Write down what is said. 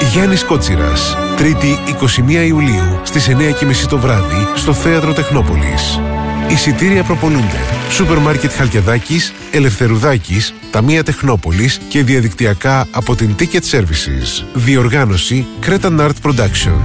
Γιάννης Κότσιρας, Τρίτη 21 Ιουλίου στις 9:30 το βράδυ στο Θέατρο Τεχνόπολης. Εισιτήρια προπολούνται. Σούπερ Μάρκετ Χαλκιδάκης, Ελευθερουδάκης, Ταμεία Τεχνόπολης και διαδικτυακά από την Ticket Services. Διοργάνωση Cretan Art Production.